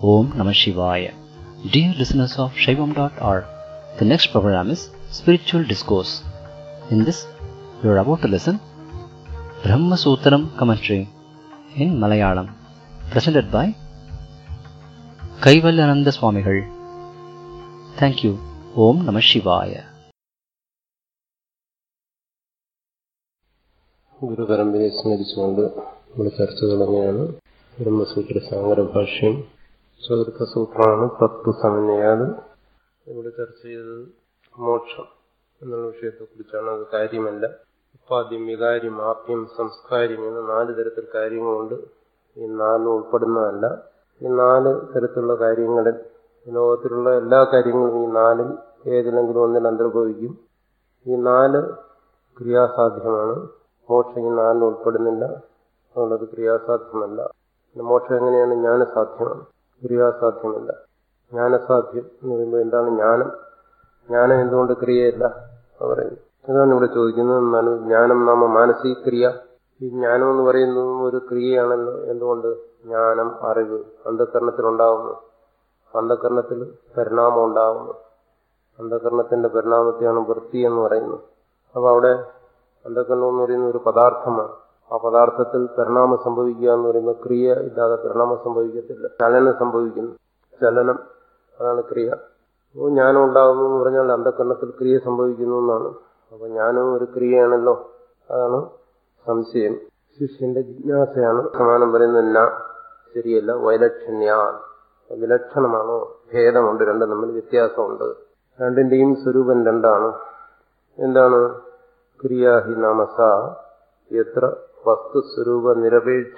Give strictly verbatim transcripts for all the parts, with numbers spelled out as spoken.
Om Namah Shivaya. Dear listeners of Shaivam dot org, the next program is Spiritual Discourse. In this, you are about to listen Brahma Sutram commentary in Malayalam, presented by Kaivalyananda Swamigal. Thank you. Om Namah Shivaya. ഗുരുപരമ്പരയെ സ്മരിച്ചുകൊണ്ട് നമ്മുടെ ചർച്ച തുടങ്ങിയാണ്. ബ്രഹ്മസൂത്ര സാഗര ഭാഷ്യം ചതുർത്ഥ സൂത്രമാണ്. തത്വ സമന്വയാത് ഇവിടെ ചർച്ച ചെയ്തത് മോക്ഷം എന്നുള്ള വിഷയത്തെക്കുറിച്ചാണ്. അത് കാര്യമല്ല, ഉപാദ്യം, വികാര്യം, ആപ്യം, സംസ്കാര്യം എന്ന നാല് തരത്തിൽ കാര്യങ്ങളുണ്ട്. ഈ നാലും ഉൾപ്പെടുന്നതല്ല. ഈ നാല് തരത്തിലുള്ള കാര്യങ്ങളിൽ ലോകത്തിലുള്ള എല്ലാ കാര്യങ്ങളും ഈ നാലിൽ ഏതിലെങ്കിലും ഒന്നിൽ അന്തർഭവിക്കും. ഈ നാല് ക്രിയാസാധ്യമാണ്. മോക്ഷം ഈ നാലിന് ഉൾപ്പെടുന്നില്ല, അതുകൊണ്ടത് ക്രിയാസാധ്യമല്ല. മോക്ഷം എങ്ങനെയാണ്? ജ്ഞാനസാധ്യമാണ്, ക്രിയാസാധ്യമല്ല. ജ്ഞാനസാധ്യം എന്ന് പറയുമ്പോൾ എന്താണ് ജ്ഞാനം? ജ്ഞാനം എന്തുകൊണ്ട് ക്രിയയല്ല പറയുന്നു. അതാണ് ഇവിടെ ചോദിക്കുന്നത്. എന്നാലും ജ്ഞാനം നാമ മാനസിക ക്രിയ. ഈ ജ്ഞാനം എന്ന് പറയുന്നതും ഒരു ക്രിയയാണല്ലോ. എന്തുകൊണ്ട്? ജ്ഞാനം, അറിവ് അന്ധകരണത്തിലുണ്ടാകുന്നു. അന്ധകരണത്തിൽ പരിണാമം ഉണ്ടാകുന്നു. അന്ധകരണത്തിന്റെ പരിണാമത്തെയാണ് വൃത്തി എന്ന് പറയുന്നത്. അപ്പൊ അവിടെ അന്ധകരണം എന്ന് പറയുന്ന ഒരു പദാർത്ഥമാണ്. ആ പദാർത്ഥത്തിൽ പരിണാമം സംഭവിക്കുക എന്ന് പറയുമ്പോൾ ക്രിയ ഇല്ലാതെ പരിണാമം സംഭവിക്കത്തില്ല. ചലനം സംഭവിക്കുന്നു. ചലനം, അതാണ് ക്രിയ. അപ്പോൾ ജ്ഞാനം ഉണ്ടാകുന്നു എന്ന് പറഞ്ഞാൽ അന്ധകരണത്തിൽ ക്രിയ സംഭവിക്കുന്നു എന്നാണ്. അപ്പൊ ജ്ഞാനവും ഒരു ക്രിയയാണല്ലോ. അതാണ് സംശയം. ശിഷ്യന്റെ ജിജ്ഞാസയാണ്. സമാനം പറയുന്നത് ന ശരിയല്ല, വൈലക്ഷണ്യ, വിലക്ഷണമാണോ? ഭേദമുണ്ട്, രണ്ടും തമ്മിൽ വ്യത്യാസമുണ്ട്. രണ്ടിന്റെയും സ്വരൂപം രണ്ടാണ്. എന്താണ്? ക്രിയാഹി നാമസ യത്ര വസ്തുസ്വരൂപ നിരപേക്ഷ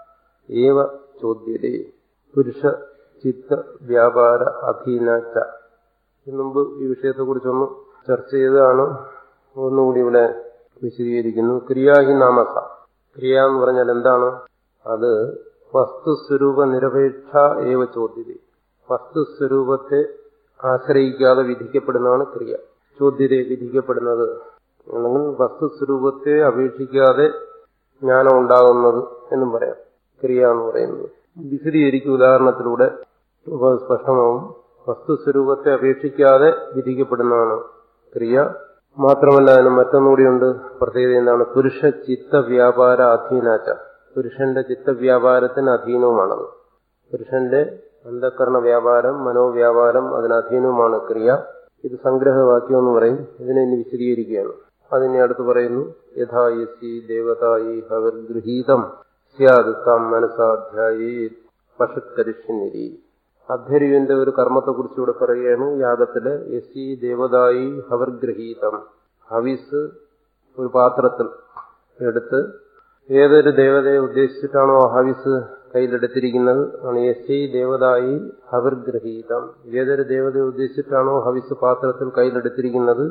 ഏവ ചോദ്യതേ പുരുഷ ചിത്ത വ്യാപാര അധീനച്ച. മുമ്പ് ഈ വിഷയത്തെക്കുറിച്ചൊന്ന് ചർച്ച ചെയ്തതാണ്. ഒന്നുകൂടി ഇവിടെ വിശദീകരിക്കുന്നു. ക്രിയാഹി നാമസ, ക്രിയ എന്ന് പറഞ്ഞാൽ എന്താണ്? അത് വസ്തുസ്വരൂപ നിരപേക്ഷ ഏവ ചോദ്യതേ, വസ്തുസ്വരൂപത്തെ ആശ്രയിക്കാതെ വിധിക്കപ്പെടുന്നതാണ് ക്രിയ. ചോദ്യതയെ വിധിക്കപ്പെടുന്നത് അല്ലെങ്കിൽ വസ്തുസ്വരൂപത്തെ അപേക്ഷിക്കാതെ ജ്ഞാനം ഉണ്ടാകുന്നത് എന്നും പറയാം ക്രിയ എന്ന് പറയുന്നത്. വിശദീകരിക്കും ഉദാഹരണത്തിലൂടെ സ്പഷ്ടമാവും. വസ്തുസ്വരൂപത്തെ അപേക്ഷിക്കാതെ വിധിക്കപ്പെടുന്നതാണ് ക്രിയ. മാത്രമല്ല അതിന് മറ്റൊന്നുകൂടിയുണ്ട്. പ്രത്യേകത എന്താണ്? പുരുഷ ചിത്ത വ്യാപാര അധീനാച്ച, പുരുഷന്റെ ചിത്തവ്യാപാരത്തിന് അധീനവുമാണത്. പുരുഷന്റെ അന്ധകരണ വ്യാപാരം, മനോവ്യാപാരം അതിന് അധീനവുമാണ് ക്രിയ. ഇത് സംഗ്രഹവാക്യം എന്ന് പറയും. ഇതിനെ ഇനി വിശദീകരിക്കുകയാണ്. അതിനെ അടുത്ത് പറയുന്നു. യഥാ യസി ദേവതായി ഹവിർഗൃഹീതം സ്യാദ് താം മനസാധ്യായേ പശുക്കരിഷ്യനിരി. അധ്വര്യുവിന്റെ ഒരു കർമ്മത്തെക്കുറിച്ചുകൂടെ പറയുകയാണ്. യാഗത്തില് യസി ദേവതായി ഹവിർഗൃഹീതം, ഹവിസ് ഒരു പാത്രത്തിൽ എടുത്ത് ഏതൊരു ദേവതയെ ഉദ്ദേശിച്ചിട്ടാണോ ഹവിസ് കയ്യിലെടുത്തിരിക്കുന്നത് ആണ് യസി ദേവതായി ഹവിർഗൃഹീതം. ഏതൊരു ദേവതയെ ഉദ്ദേശിച്ചിട്ടാണോ ഹവിസ് പാത്രത്തിൽ കയ്യിലെടുത്തിരിക്കുന്നത്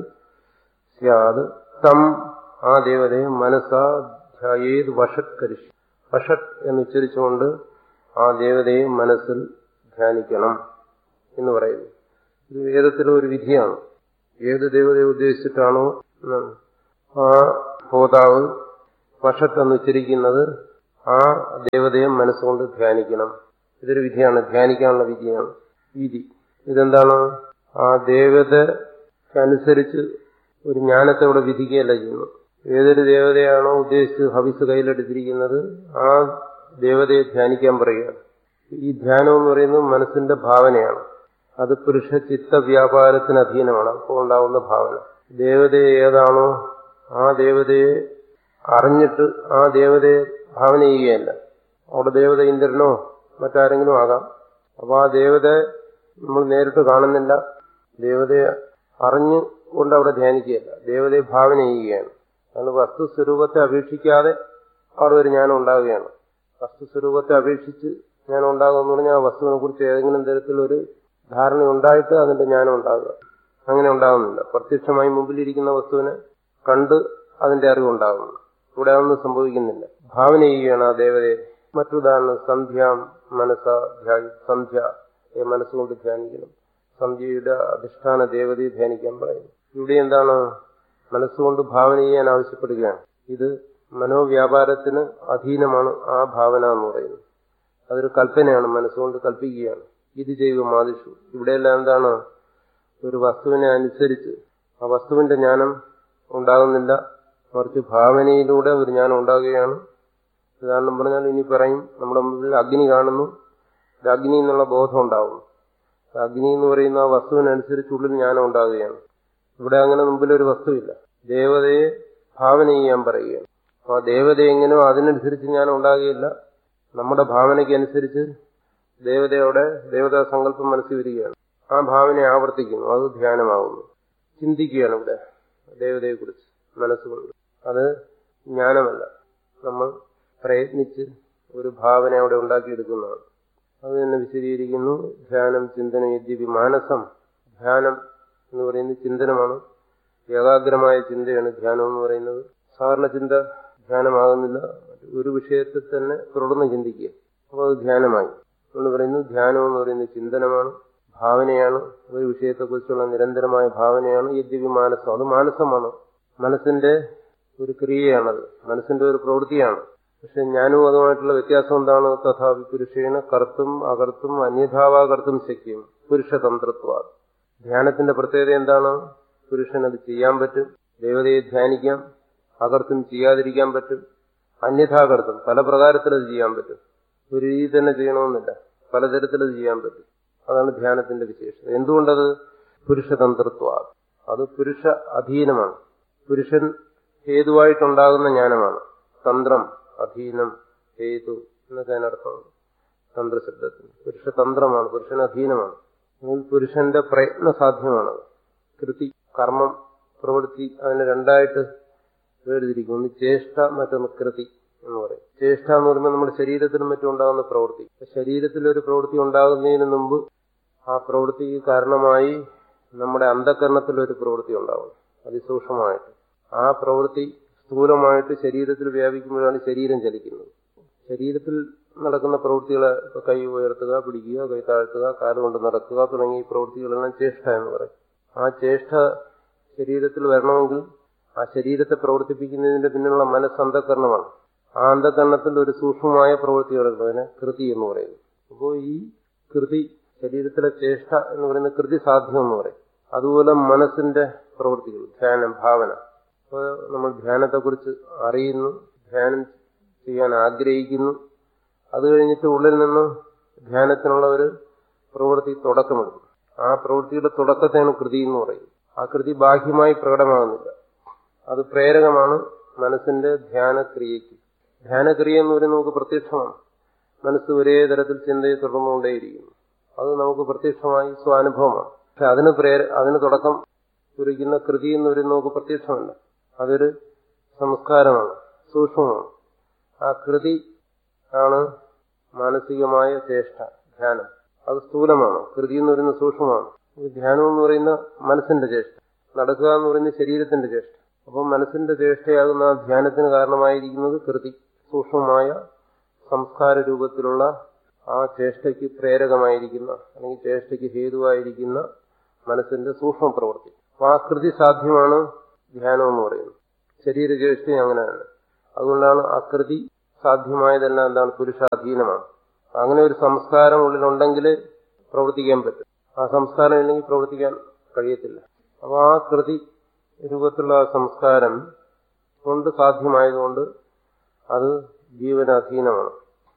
സ്യാദ് തം, ആ ദേവതയെ മനസാ ധ്യായേത് വഷത് കരിഷ്, വഷത് എന്ന് ഉച്ചരിച്ചുകൊണ്ട് ആ ദേവതയെ മനസ്സിൽ ധ്യാനിക്കണം എന്ന് പറയുന്നു. ഇത് വേദത്തിലെ ഒരു വിധിയാണ്. ഏത് ദേവതയെ ഉദ്ദേശിച്ചിട്ടാണോ ആ ഹോതാവ് വഷത്ത് എന്ന് ഉച്ചരിക്കുന്നത് ആ ദേവതയെ മനസ്സുകൊണ്ട് ധ്യാനിക്കണം. ഇതൊരു വിധിയാണ്, ധ്യാനിക്കാനുള്ള വിധിയാണ് വിധി. ഇതെന്താണ്? ആ ദേവതക്കനുസരിച്ച് ഒരു ജ്ഞാനത്തെ ഇവിടെ വിധിക്കുകയല്ല ചെയ്യുന്നു. ഏതൊരു ദേവതയാണോ ഉദ്ദേശിച്ച് ഹവിസ് കയ്യിലെടുത്തിരിക്കുന്നത് ആ ദേവതയെ ധ്യാനിക്കാൻ പറയുക. ഈ ധ്യാനം എന്ന് പറയുന്നത് മനസ്സിന്റെ ഭാവനയാണ്. അത് പുരുഷ ചിത്ത വ്യാപാരത്തിന് അധീനമാണ്. അപ്പോൾ ഉണ്ടാകുന്ന ഭാവന. ദേവതയെ ഏതാണോ ആ ദേവതയെ അറിഞ്ഞിട്ട് ആ ദേവതയെ ഭാവന ചെയ്യുകയല്ല. അവിടെ ദേവത ഇന്ദ്രനോ മറ്റാരെങ്കിലും ആകാം. അപ്പൊ ആ ദേവതയെ നമ്മൾ നേരിട്ട് കാണുന്നില്ല. ദേവതയെ അറിഞ്ഞു കൊണ്ട് അവിടെ ധ്യാനിക്കുകയല്ല, ദേവതയെ ഭാവന ചെയ്യുകയാണ്. അതുകൊണ്ട് വസ്തുസ്വരൂപത്തെ അപേക്ഷിക്കാതെ അവിടെ ഒരു ജ്ഞാനം ഉണ്ടാവുകയാണ്. വസ്തുസ്വരൂപത്തെ അപേക്ഷിച്ച് ജ്ഞാനം ഉണ്ടാകുമെന്ന് പറഞ്ഞാൽ ആ വസ്തുവിനെ കുറിച്ച് ഏതെങ്കിലും തരത്തിലൊരു ധാരണ ഉണ്ടായിട്ട് അതിന്റെ ജ്ഞാനം ഉണ്ടാകുക. അങ്ങനെ ഉണ്ടാകുന്നില്ല. പ്രത്യക്ഷമായി മുമ്പിലിരിക്കുന്ന വസ്തുവിനെ കണ്ട് അതിന്റെ അറിവുണ്ടാകുന്നു. ഇവിടെ അതൊന്നും സംഭവിക്കുന്നില്ല. ഭാവന ചെയ്യുകയാണ് ആ ദേവതയെ. മറ്റുദാഹരണം സന്ധ്യാം മനസ്സ ധ്യാനി, സന്ധ്യ മനസ്സുകൊണ്ട് ധ്യാനിക്കണം. സന്ധ്യയുടെ അധിഷ്ഠാന ദേവതയെ ധ്യാനിക്കാൻ പറയുന്നു. ഇവിടെ എന്താണ്? മനസ്സുകൊണ്ട് ഭാവന ചെയ്യാൻ ആവശ്യപ്പെടുകയാണ്. ഇത് മനോവ്യാപാരത്തിന് അധീനമാണ് ആ ഭാവന എന്ന് പറയുന്നത്. അതൊരു കൽപ്പനയാണ്, മനസ്സുകൊണ്ട് കൽപ്പിക്കുകയാണ്. ഇത് ജൈവമാദിഷു. ഇവിടെയെല്ലാം എന്താണ്? ഒരു വസ്തുവിനെ അനുസരിച്ച് ആ വസ്തുവിന്റെ ജ്ഞാനം ഉണ്ടാകുന്നില്ല, മറിച്ച് ഭാവനയിലൂടെ ഒരു ജ്ഞാനം ഉണ്ടാകുകയാണ്. ഉദാഹരണം പറഞ്ഞാൽ ഇനി പറയും, നമ്മുടെ മുമ്പിൽ അഗ്നി കാണുന്നു, ഇത് അഗ്നി എന്നുള്ള ബോധം ഉണ്ടാകുന്നു. അഗ്നി എന്ന് പറയുന്ന ആ വസ്തുവിനനുസരിച്ച് ഉള്ളിൽ ജ്ഞാനം ഉണ്ടാകുകയാണ്. ഇവിടെ അങ്ങനെ മുമ്പിലൊരു വസ്തുവില്ല. ദേവതയെ ഭാവന ചെയ്യാൻ പറയുകയാണ്. ആ ദേവത എങ്ങനെയോ അതിനനുസരിച്ച് ജ്ഞാനം ഉണ്ടാകുകയില്ല. നമ്മുടെ ഭാവനയ്ക്ക് അനുസരിച്ച് ദേവതയോടെ ദേവതാ സങ്കല്പം മനസ്സിൽ വരികയാണ്. ആ ഭാവനയെ ആവർത്തിക്കുന്നു, അത് ധ്യാനമാകുന്നു. ചിന്തിക്കുകയാണ് ഇവിടെ ദേവതയെക്കുറിച്ച് മനസ്സുകൊണ്ട്. അത് ജ്ഞാനമല്ല, നമ്മൾ പ്രയത്നിച്ച് ഒരു ഭാവന അവിടെ ഉണ്ടാക്കിയെടുക്കുന്നതാണ്. അത് തന്നെ വിശദീകരിക്കുന്നു. ധ്യാനം ചിന്തനം യദ്യപി മാനസം. ധ്യാനം എന്ന് പറയുന്നത് ചിന്തനമാണ്, ഏകാഗ്രമായ ചിന്തയാണ് ധ്യാനം എന്ന് പറയുന്നത്. സാധാരണ ചിന്ത ധ്യാനമാകുന്നില്ല, ഒരു വിഷയത്തിൽ തന്നെ തുടർന്ന് ചിന്തിക്കുക, അപ്പോൾ അത് ധ്യാനമായി എന്ന് പറയുന്നു. ധ്യാനം എന്ന് പറയുന്നത് ചിന്തനമാണ്, ഭാവനയാണ്, ഒരു വിഷയത്തെക്കുറിച്ചുള്ള നിരന്തരമായ ഭാവനയാണ്. യദ്യപി മാനസം, അത് മാനസമാണ്, മനസ്സിന്റെ ഒരു ക്രിയയാണത്, മനസ്സിന്റെ ഒരു പ്രവൃത്തിയാണ്. പക്ഷെ ജ്ഞാനവും അതുമായിട്ടുള്ള വ്യത്യാസം എന്താണ്? തഥാപി പുരുഷേണ കർത്തും അകർത്തും അന്യഥാവാ കർത്തും ശക്യം പുരുഷതന്ത്രത്വ. ധ്യാനത്തിന്റെ പ്രത്യേകത എന്താണ്? പുരുഷൻ അത് ചെയ്യാൻ പറ്റും, ദേവതയെ ധ്യാനിക്കാം, അകർത്തും ചെയ്യാതിരിക്കാൻ പറ്റും, അന്യഥാകർത്തും പല പ്രകാരത്തിലത് ചെയ്യാൻ പറ്റും. ഒരു രീതി തന്നെ ചെയ്യണമെന്നില്ല, പലതരത്തിലത് ചെയ്യാൻ പറ്റും. അതാണ് ധ്യാനത്തിന്റെ വിശേഷത. എന്തുകൊണ്ടത്? പുരുഷതന്ത്രത്വ, അത് പുരുഷ അധീനമാണ്. പുരുഷൻ ഹേതുവായിട്ടുണ്ടാകുന്ന ജ്ഞാനമാണ്. തന്ത്രം, അധീനം, ഹേതു എന്നൊക്കെ അതിനർത്ഥമാണ് തന്ത്രശബ്ദത്തിന്. പുരുഷതന്ത്രമാണ്, പുരുഷൻ അധീനമാണ്. പുരുഷന്റെ പ്രയത്ന സാധ്യമാണത്. കൃതി, കർമ്മം, പ്രവൃത്തി, അതിനെ രണ്ടായിട്ട് വേർതിരിക്കും. ഒന്ന് ചേഷ്ട, മറ്റൊന്ന് കൃതി എന്ന് പറയും. ചേഷ്ട എന്ന് പറയുമ്പോൾ നമ്മുടെ ശരീരത്തിനും മറ്റും ഉണ്ടാകുന്ന പ്രവൃത്തി. ശരീരത്തിലൊരു പ്രവൃത്തി ഉണ്ടാകുന്നതിന് മുമ്പ് ആ പ്രവൃത്തിക്ക് കാരണമായി നമ്മുടെ അന്ധകരണത്തിലൊരു പ്രവൃത്തി ഉണ്ടാകും, അതിസൂക്ഷ്മമായിട്ട്. ആ പ്രവൃത്തി സ്ഥൂലമായിട്ട് ശരീരത്തിൽ വ്യാപിക്കുമ്പോഴാണ് ശരീരം ചലിക്കുന്നത്. ശരീരത്തിൽ നടക്കുന്ന പ്രവൃത്തികളെ കൈ ഉയർത്തുക, പിടിക്കുക, കൈ താഴ്ത്തുക, കാലുകൊണ്ട് നടക്കുക തുടങ്ങിയ പ്രവൃത്തികളെല്ലാം ചേഷ്ട എന്ന് പറയും. ആ ചേഷ്ട ശരീരത്തിൽ വരണമെങ്കിൽ ആ ശരീരത്തെ പ്രവർത്തിപ്പിക്കുന്നതിന്റെ പിന്നിലുള്ള മനസ്സ് അന്ധകരണമാണ്. ആ അന്ധകരണത്തിൽ ഒരു സൂക്ഷ്മമായ പ്രവൃത്തി നടക്കുന്നത്, അതിനെ കൃതി എന്ന് പറയുന്നു. അപ്പോൾ ഈ കൃതി, ശരീരത്തിലെ ചേഷ്ട എന്ന് പറയുന്ന കൃതി സാധ്യം എന്ന് പറയും. അതുപോലെ മനസ്സിന്റെ പ്രവൃത്തികൾ, ധ്യാനം, ഭാവന. അപ്പോൾ നമ്മൾ ധ്യാനത്തെക്കുറിച്ച് അറിയുന്നു, ധ്യാനം ചെയ്യാൻ ആഗ്രഹിക്കുന്നു, അത് കഴിഞ്ഞിട്ട് ഉള്ളിൽ നിന്ന് ധ്യാനത്തിനുള്ള ഒരു പ്രവൃത്തി തുടക്കമെടുക്കും. ആ പ്രവൃത്തിയുടെ തുടക്കത്തെയാണ് കൃതി എന്ന് പറയും. ആ കൃതി ബാഹ്യമായി പ്രകടമാകുന്നില്ല, അത് പ്രേരകമാണ് മനസ്സിന്റെ ധ്യാനക്രിയയ്ക്ക്. ധ്യാനക്രിയ എന്ന് പറയുന്നത് നമുക്ക് പ്രത്യക്ഷമാണ്. മനസ്സ് ഒരേ തരത്തിൽ ചിന്തയെ തുടർന്നുകൊണ്ടേയിരിക്കുന്നു, അത് നമുക്ക് പ്രത്യക്ഷമായി സ്വാനുഭവമാണ്. പക്ഷെ അതിന് പ്രേര അതിന് തുടക്കം കുറിക്കുന്ന കൃതി എന്ന് പറയുന്നത് നമുക്ക് പ്രത്യക്ഷമല്ല, അതൊരു സംസ്കാരമാണ്, സൂക്ഷ്മമാണ്. ആ കൃതി ആണ് മാനസികമായ ചേഷ്ട, ധ്യാനം. അത് സ്ഥൂലമാണ്, കൃതി എന്ന് പറയുന്നത് സൂക്ഷ്മമാണ്. ധ്യാനം എന്ന് പറയുന്ന മനസ്സിന്റെ ചേഷ്ട, നടക്കുക എന്ന് പറയുന്ന ശരീരത്തിന്റെ ചേഷ്ട. അപ്പം മനസ്സിന്റെ ചേഷ്ടയാകുന്ന ആ ധ്യാനത്തിന് കാരണമായിരിക്കുന്നത് കൃതി, സൂക്ഷ്മമായ സംസ്കാര രൂപത്തിലുള്ള ആ ചേഷ്ടയ്ക്ക് പ്രേരകമായിരിക്കുന്ന അല്ലെങ്കിൽ ചേഷ്ടയ്ക്ക് ഹേതുവായിരിക്കുന്ന മനസ്സിന്റെ സൂക്ഷ്മ പ്രവൃത്തി. അപ്പൊ ആ കൃതി സാധ്യമാണ് ധ്യാനം എന്ന് പറയുന്നത്. ശരീരചേഷ്ടയും അങ്ങനെയാണ്. അതുകൊണ്ടാണ് ആ കൃതി സാധ്യമായതെല്ലാം എന്താണ്? പുരുഷാധീനമാണ്. അങ്ങനെ ഒരു സംസ്കാരം ഉള്ളിലുണ്ടെങ്കിൽ പ്രവർത്തിക്കാൻ പറ്റും. ആ സംസ്കാരം ഇല്ലെങ്കിൽ പ്രവർത്തിക്കാൻ കഴിയത്തില്ല. അപ്പൊ ആ കൃതി രൂപത്തിലുള്ള സംസ്കാരം കൊണ്ട് സാധ്യമായതുകൊണ്ട് അത് ജീവനാധീനമാണ്.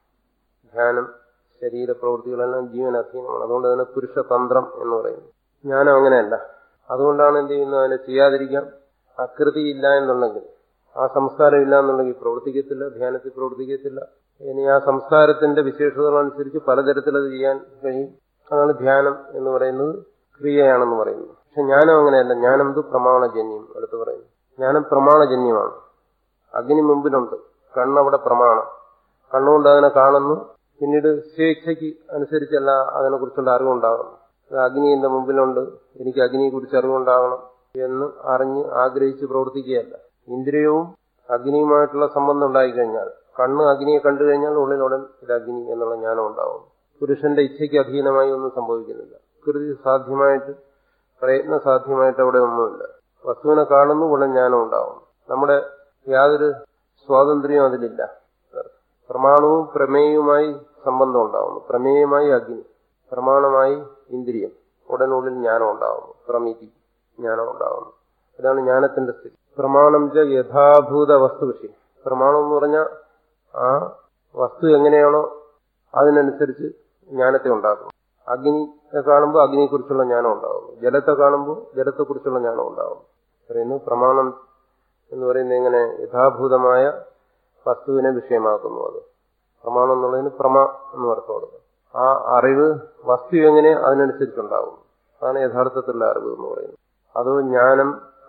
ധ്യാനം, ശരീരപ്രവൃത്തികളെല്ലാം ജീവനാധീനമാണ്. അതുകൊണ്ട് തന്നെ പുരുഷതന്ത്രം എന്ന് പറയുന്നു. ജ്ഞാനം അങ്ങനെയല്ല. അതുകൊണ്ടാണ് എന്ത് ചെയ്യുന്നത്? അതിനെ ചെയ്യാതിരിക്കാം. അകൃതി ഇല്ല എന്നുണ്ടെങ്കിൽ, ആ സംസ്കാരം ഇല്ല എന്നുണ്ടെങ്കിൽ പ്രവർത്തിക്കത്തില്ല, ധ്യാനത്തിൽ പ്രവർത്തിക്കത്തില്ല. ഇനി ആ സംസ്കാരത്തിന്റെ വിശേഷതകളനുസരിച്ച് പലതരത്തിൽ അത് ചെയ്യാൻ കഴിയും. അതാണ് ധ്യാനം എന്ന് പറയുന്നത്, ക്രിയയാണെന്ന് പറയുന്നത്. പക്ഷെ ജ്ഞാനം അങ്ങനെയല്ല. ജ്ഞാനം ഇത് പ്രമാണജന്യം. അടുത്ത് പറയുന്നു, ജ്ഞാനം പ്രമാണജന്യമാണ്. അഗ്നി മുമ്പിലുണ്ട്, കണ്ണവിടെ പ്രമാണം. കണ്ണുകൊണ്ട് അതിനെ കാണുന്നു, പിന്നീട് സ്വേച്ഛയ്ക്ക് അനുസരിച്ചല്ല അതിനെക്കുറിച്ചുള്ള അറിവുണ്ടാകുന്നു. അഗ്നി എന്റെ മുമ്പിലുണ്ട്, എനിക്ക് അഗ്നിയെ കുറിച്ച് അറിവുണ്ടാകണം എന്ന് അറിഞ്ഞ് ആഗ്രഹിച്ച് പ്രവർത്തിക്കുകയല്ല. ഇന്ദ്രിയവും അഗ്നിയുമായിട്ടുള്ള സംബന്ധം ഉണ്ടായിക്കഴിഞ്ഞാൽ, കണ്ണ് അഗ്നിയെ കണ്ടു കഴിഞ്ഞാൽ ഉള്ളിലുടൻ ഇത് അഗ്നി എന്നുള്ള ജ്ഞാനം ഉണ്ടാവും. പുരുഷന്റെ ഇച്ഛയ്ക്ക് അധീനമായി ഒന്നും സംഭവിക്കുന്നില്ല. കൃതി സാധ്യമായിട്ട്, പ്രയത്ന സാധ്യമായിട്ട് അവിടെ ഒന്നുമില്ല. വസ്തുവിനെ കാണുന്നു, ഉടൻ ജ്ഞാനം ഉണ്ടാവും. നമ്മുടെ യാതൊരു സ്വാതന്ത്ര്യവും അതിലില്ല. പ്രമാണവും പ്രമേയവുമായി സംബന്ധം ഉണ്ടാവുന്നു. പ്രമേയമായി അഗ്നി, പ്രമാണമായി ഇന്ദ്രിയം, ഉടനുള്ളിൽ ജ്ഞാനം ഉണ്ടാകുന്നു, പ്രമിതി ജ്ഞാനം ഉണ്ടാകുന്നു. ഇതാണ് ജ്ഞാനത്തിന്റെ സ്ഥിതി. പ്രമാണം ച യഥാഭൂത വസ്തു വിഷയം. പ്രമാണം എന്ന് പറഞ്ഞാൽ ആ വസ്തു എങ്ങനെയാണോ അതിനനുസരിച്ച് ജ്ഞാനത്തെ ഉണ്ടാക്കുന്നു. അഗ്നിയെ കാണുമ്പോൾ അഗ്നിയെക്കുറിച്ചുള്ള ജ്ഞാനം ഉണ്ടാകുന്നു, ജലത്തെ കാണുമ്പോൾ ജലത്തെക്കുറിച്ചുള്ള ജ്ഞാനം ഉണ്ടാകുന്നു. പറയുന്നു പ്രമാണം എന്ന് പറയുന്നത് എങ്ങനെ യഥാഭൂതമായ വസ്തുവിനെ വിഷയമാക്കുന്നു. അത് പ്രമാണം എന്നുള്ളതിന് പ്രമ എന്ന് അർത്ഥം കൊടുക്കുക. ആ അറിവ് വസ്തു എങ്ങനെ അതിനനുസരിച്ചുണ്ടാകുന്നു, അതാണ് യഥാർത്ഥത്തിലുള്ള അറിവ് എന്ന് പറയുന്നത്. അതോ ജ്ഞാനം